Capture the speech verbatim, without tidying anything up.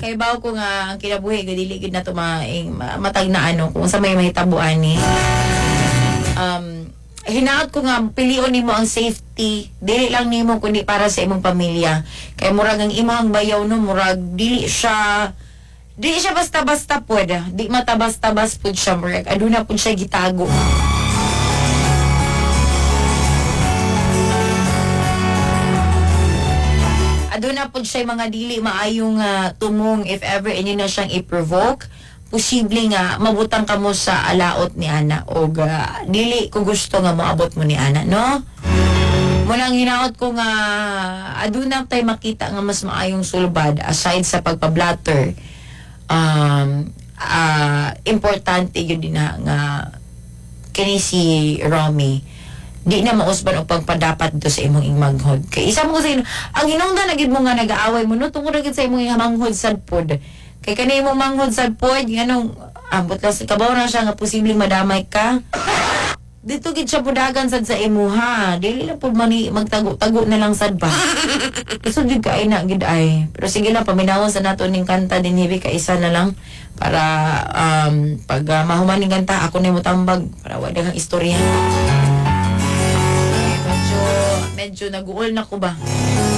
Kay baw ko nga ang kinabuhi dili gid na to maing matag na ano kung sa may mahitabuan ni. Um hinaot ko nga pilion nimo ang safety dili lang nimo kundi para sa imong pamilya. Kay murag ang imong bayaw no murag dili siya dili siya basta-basta pod. Di mata basta-bas pod siya murag aduna pod siya gitago. Aduna po siya mga dili maayong uh, tumong if ever inyo na siyang i-provoke. Posible nga mabutang ka mo sa alaot ni Ana o uh, dili ko gusto nga moabot mo ni Ana, no? Mulang hinaot ko nga aduna tay makita nga mas maayong sulbad aside sa pagpa-blatter. Um, uh, importante yun din na nga kini si Romy di na mausban o pagpadapat do sa imong imaghod. Kay isa mo kasi, ang hinungdan na gid mo nga nag-aaway mo, no? Tungkol na gid sa imong manghod sad pod. Kay kanay imong manghod sad pod, ganong, ambot lang, kabaw na siya nga posibleng madamay ka. Dito gid siya pudagan sad sa imuha. Dili na pod mani magtago-tago na lang sad ba. Gusto gid ka ay na gid ay. Pero sige lang, paminawon sa nato ning kanta din hibi ka isa na lang para um, pag uh, mahuman ning kanta, ako na mo tambag para wala kang istorya. Medyo nag-uol na ko ba?